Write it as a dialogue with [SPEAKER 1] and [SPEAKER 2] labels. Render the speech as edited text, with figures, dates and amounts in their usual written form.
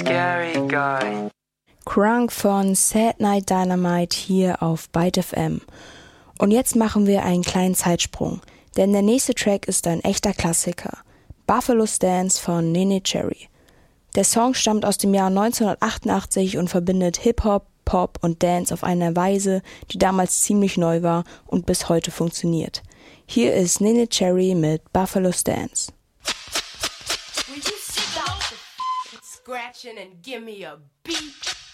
[SPEAKER 1] Scary Guy.
[SPEAKER 2] Crunk von Sad Night Dynamite hier auf Byte FM. Und jetzt machen wir einen kleinen Zeitsprung, denn der nächste Track ist ein echter Klassiker. Buffalo Stance von Neneh Cherry. Der Song stammt aus dem Jahr 1988 und verbindet Hip-Hop, Pop und Dance auf eine Weise, die damals ziemlich neu war und bis heute funktioniert. Hier ist Neneh Cherry mit Buffalo Stance.
[SPEAKER 3] Will you stop scratching and give me a beat?